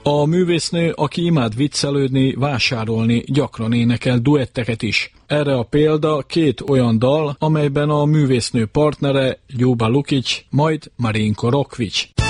A művésznő, aki imád viccelődni, vásárolni, gyakran énekel duetteket is. Erre a példa 2 olyan dal, amelyben a művésznő partnere Ljuba Lukic, majd Marinko Rokvic.